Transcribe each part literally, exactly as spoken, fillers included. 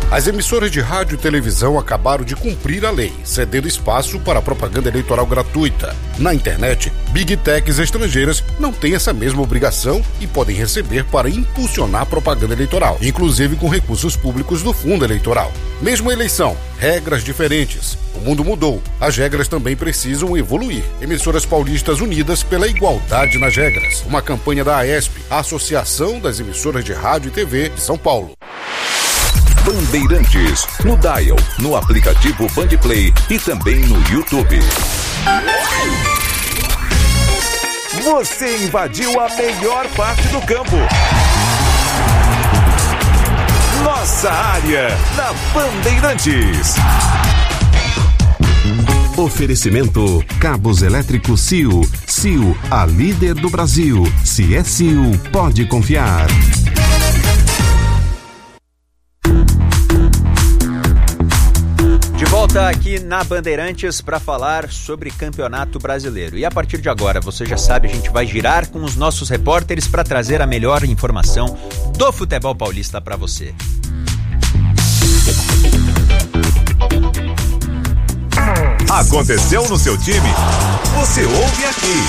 As emissoras de rádio e televisão acabaram de cumprir a lei, cedendo espaço para a propaganda eleitoral gratuita. Na internet, Big Techs estrangeiras não têm essa mesma obrigação e podem receber para impulsionar propaganda eleitoral, inclusive com recursos públicos do fundo eleitoral. Mesma eleição, regras diferentes. O mundo mudou, as regras também precisam evoluir. Emissoras paulistas unidas pela igualdade nas regras. Uma campanha da AESP, a Associação das Emissoras de Rádio e T V de São Paulo. Bandeirantes, no Dial, no aplicativo Bandplay e também no YouTube. Você invadiu a melhor parte do campo. Nossa área, na Bandeirantes. Oferecimento Cabos Elétricos C I U. C I U, a líder do Brasil. Se é C I U, pode confiar. De volta aqui na Bandeirantes para falar sobre Campeonato Brasileiro. E a partir de agora, você já sabe, a gente vai girar com os nossos repórteres para trazer a melhor informação do futebol paulista para você. Aconteceu no seu time? Você ouve aqui.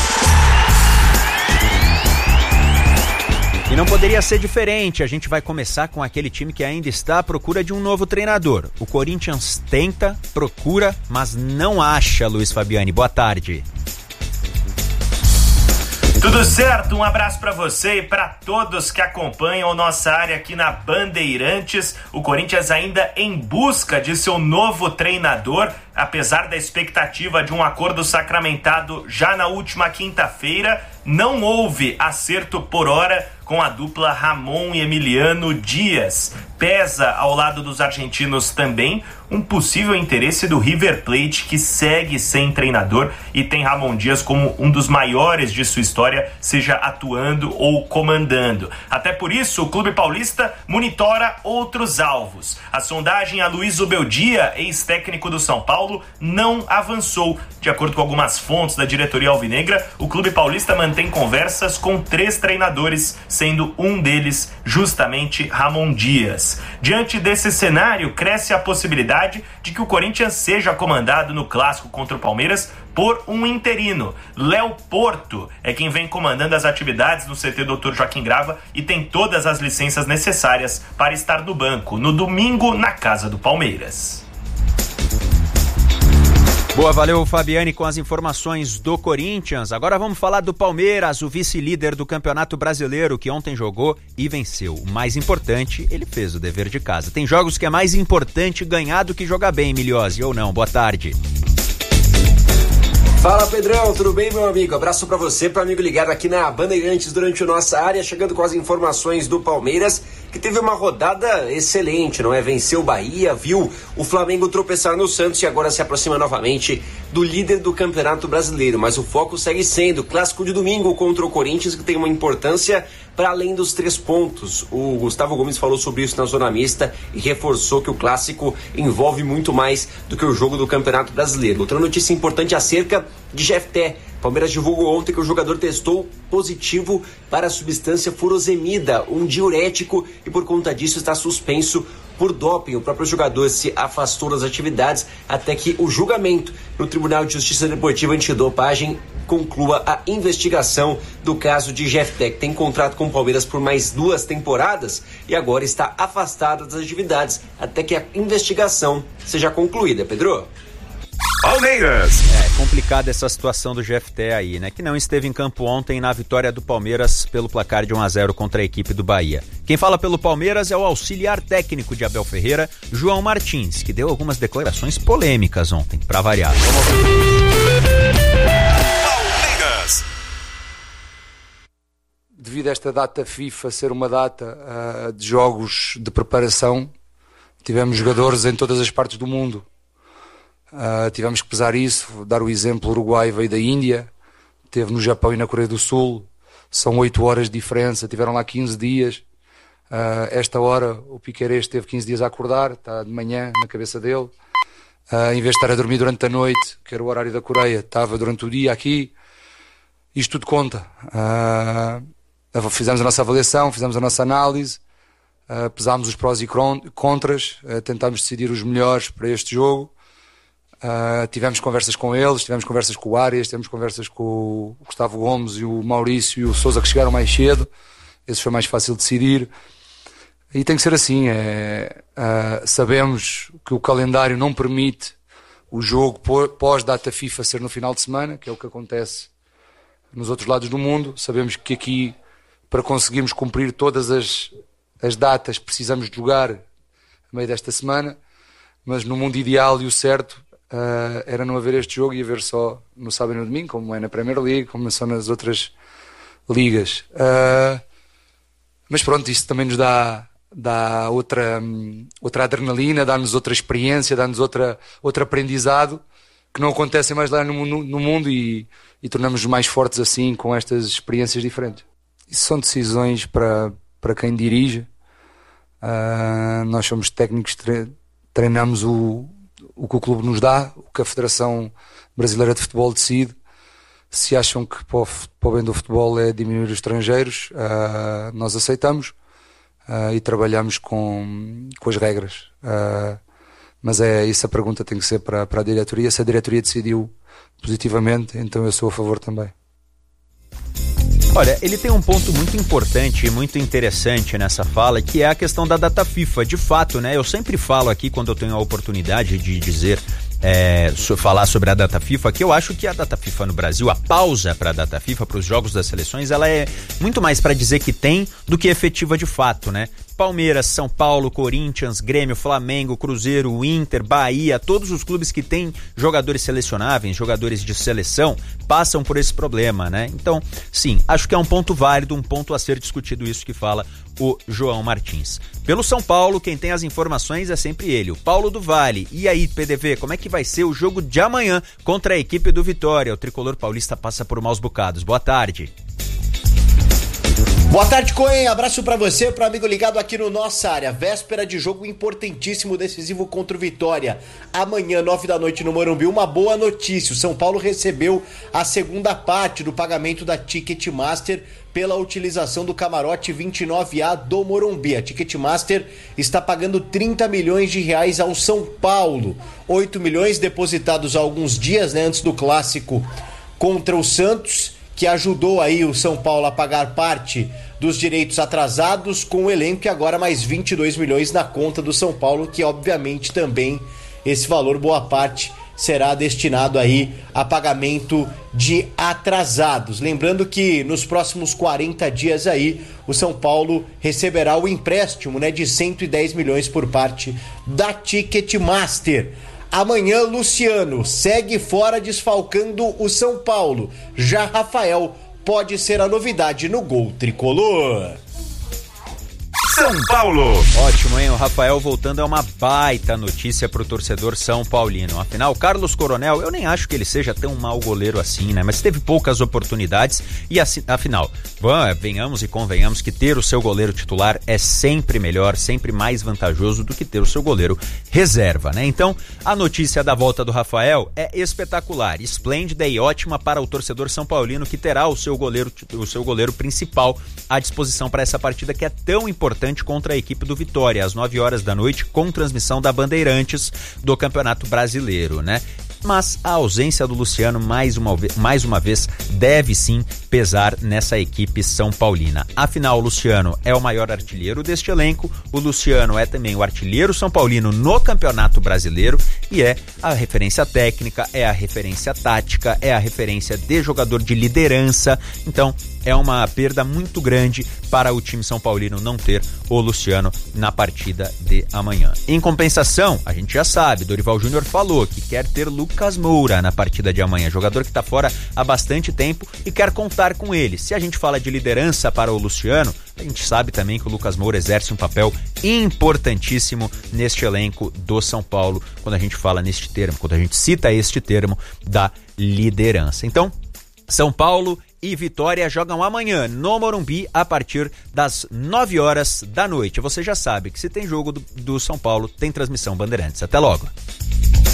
E não poderia ser diferente, a gente vai começar com aquele time que ainda está à procura de um novo treinador. O Corinthians tenta, procura, mas não acha, Luiz Fabiani. Boa tarde. Tudo certo? Um abraço para você e para todos que acompanham nossa área aqui na Bandeirantes. O Corinthians ainda em busca de seu novo treinador, apesar da expectativa de um acordo sacramentado já na última quinta-feira, não houve acerto por hora com a dupla Ramon e Emiliano Dias. Pesa ao lado dos argentinos também um possível interesse do River Plate, que segue sem treinador e tem Ramon Dias como um dos maiores de sua história, seja atuando ou comandando. Até por isso, o clube paulista monitora outros alvos. A sondagem a Luiz Ubeldia, ex-técnico do São Paulo, não avançou. De acordo com algumas fontes da diretoria alvinegra, o clube paulista mantém conversas com três treinadores, sendo um deles justamente Ramon Dias. Diante desse cenário, cresce a possibilidade de que o Corinthians seja comandado no clássico contra o Palmeiras por um interino. Léo Porto é quem vem comandando as atividades no C T doutor Joaquim Grava e tem todas as licenças necessárias para estar no banco no domingo na casa do Palmeiras. Boa, valeu Fabiane com as informações do Corinthians. Agora vamos falar do Palmeiras, o vice-líder do Campeonato Brasileiro, que ontem jogou e venceu. O mais importante, ele fez o dever de casa. Tem jogos que é mais importante ganhar do que jogar bem, Miliose, ou não? Boa tarde. Fala Pedrão, tudo bem meu amigo? Abraço pra você, pro amigo ligado aqui na Bandeirantes durante a nossa área, chegando com as informações do Palmeiras, que teve uma rodada excelente, não é? Venceu o Bahia, viu o Flamengo tropeçar no Santos e agora se aproxima novamente do líder do Campeonato Brasileiro, mas o foco segue sendo o clássico de domingo contra o Corinthians, que tem uma importância para além dos três pontos. O Gustavo Gomes falou sobre isso na zona mista e reforçou que o clássico envolve muito mais do que o jogo do Campeonato Brasileiro. Outra notícia importante acerca de Jefté. Palmeiras divulgou ontem que o jogador testou positivo para a substância furosemida, um diurético, e por conta disso está suspenso por doping. O próprio jogador se afastou das atividades até que o julgamento no Tribunal de Justiça Desportiva Antidopagem conclua a investigação do caso de Jefté, que tem contrato com o Palmeiras por mais duas temporadas e agora está afastado das atividades até que a investigação seja concluída. Pedro? Palmeiras. É complicada essa situação do Jefté aí, né? Que não esteve em campo ontem na vitória do Palmeiras pelo placar de um a zero contra a equipe do Bahia. Quem fala pelo Palmeiras é o auxiliar técnico de Abel Ferreira, João Martins, que deu algumas declarações polêmicas ontem, pra variar. Palmeiras. Devido a esta data FIFA ser uma data uh, de jogos de preparação, tivemos jogadores em todas as partes do mundo. Uh, tivemos que pesar isso, dar o exemplo: o Uruguai veio da Índia, esteve no Japão e na Coreia do Sul, são oito horas de diferença, tiveram lá quinze dias. Uh, esta hora o Piquerez teve quinze dias a acordar, está de manhã na cabeça dele, uh, em vez de estar a dormir durante a noite, que era o horário da Coreia, estava durante o dia aqui. Isto tudo conta. Uh, fizemos a nossa avaliação, fizemos a nossa análise, uh, pesámos os prós e contras, uh, tentámos decidir os melhores para este jogo. Uh, tivemos conversas com eles, tivemos conversas com o Arias, tivemos conversas com o Gustavo Gomes e o Maurício e o Sousa, que chegaram mais cedo. Esse foi mais fácil de decidir. E tem que ser assim. É, uh, sabemos que o calendário não permite o jogo pós-data FIFA ser no final de semana, que é o que acontece nos outros lados do mundo. Sabemos que aqui, para conseguirmos cumprir todas as, as datas, precisamos de jogar a meio desta semana. Mas no mundo ideal e o certo, Uh, era não haver este jogo e haver só no sábado e no domingo, como é na Premier League, como são nas outras ligas. Uh, mas pronto, isso também nos dá, dá outra, um, outra adrenalina, dá-nos outra experiência, dá-nos outra, outro aprendizado que não acontece mais lá no, no, no mundo e, e tornamos-nos mais fortes assim, com estas experiências diferentes. Isso são decisões para, para quem dirige. Uh, nós somos técnicos, tre- treinamos o o que o clube nos dá, o que a Federação Brasileira de Futebol decide. Se acham que para o, para o bem do futebol é diminuir os estrangeiros, uh, nós aceitamos uh, e trabalhamos com, com as regras. Uh, mas é isso, a pergunta tem que ser para, para a diretoria. Se a diretoria decidiu positivamente, então eu sou a favor também. Olha, ele tem um ponto muito importante e muito interessante nessa fala, que é a questão da data FIFA. De fato, né? Eu sempre falo aqui, quando eu tenho a oportunidade de dizer, é, so, falar sobre a data FIFA, que eu acho que a data FIFA no Brasil, a pausa para a data FIFA, para os jogos das seleções, ela é muito mais para dizer que tem do que efetiva de fato, né? Palmeiras, São Paulo, Corinthians, Grêmio, Flamengo, Cruzeiro, Inter, Bahia, todos os clubes que têm jogadores selecionáveis, jogadores de seleção, passam por esse problema, né? Então, sim, acho que é um ponto válido, um ponto a ser discutido, isso que fala o João Martins. Pelo São Paulo, quem tem as informações é sempre ele, o Paulo do Vale. E aí, P D V, como é que vai ser o jogo de amanhã contra a equipe do Vitória? O tricolor paulista passa por maus bocados. Boa tarde. Boa tarde, Coen. Abraço pra você, pro amigo ligado aqui no Nossa Área. Véspera de jogo importantíssimo, decisivo contra o Vitória. Amanhã, nove da noite no Morumbi, uma boa notícia. O São Paulo recebeu a segunda parte do pagamento da Ticketmaster pela utilização do camarote vinte e nove A do Morumbi. A Ticketmaster está pagando trinta milhões de reais ao São Paulo. oito milhões depositados há alguns dias, né, antes do clássico contra o Santos, que ajudou aí o São Paulo a pagar parte dos direitos atrasados com o elenco, e agora mais vinte e dois milhões na conta do São Paulo, que obviamente também esse valor, boa parte, será destinado aí a pagamento de atrasados. Lembrando que nos próximos quarenta dias aí, o São Paulo receberá o empréstimo, né, de cento e dez milhões por parte da Ticketmaster. Amanhã, Luciano segue fora, desfalcando o São Paulo. Já Rafael pode ser a novidade no gol tricolor. São Paulo. Ótimo, hein? O Rafael voltando é uma baita notícia pro torcedor São Paulino. Afinal, Carlos Coronel, eu nem acho que ele seja tão mau goleiro assim, né? Mas teve poucas oportunidades e, assim, afinal, venhamos e convenhamos que ter o seu goleiro titular é sempre melhor, sempre mais vantajoso do que ter o seu goleiro reserva, né? Então, a notícia da volta do Rafael é espetacular, esplêndida e ótima para o torcedor São Paulino, que terá o seu goleiro, o seu goleiro principal à disposição para essa partida que é tão importante contra a equipe do Vitória, às nove horas da noite, com transmissão da Bandeirantes do Campeonato Brasileiro, né? Mas a ausência do Luciano, mais uma, mais uma vez, deve sim pesar nessa equipe São Paulina. Afinal, o Luciano é o maior artilheiro deste elenco, o Luciano é também o artilheiro São Paulino no Campeonato Brasileiro e é a referência técnica, é a referência tática, é a referência de jogador de liderança. Então, é uma perda muito grande para o time São Paulino não ter o Luciano na partida de amanhã. Em compensação, a gente já sabe, Dorival Júnior falou que quer ter Lucas Moura na partida de amanhã, jogador que está fora há bastante tempo e quer contar com ele. Se a gente fala de liderança para o Luciano, a gente sabe também que o Lucas Moura exerce um papel importantíssimo neste elenco do São Paulo, quando a gente fala neste termo, quando a gente cita este termo da liderança. Então, São Paulo e Vitória jogam amanhã no Morumbi a partir das nove horas da noite. Você já sabe que se tem jogo do, do São Paulo, tem transmissão Bandeirantes. Até logo.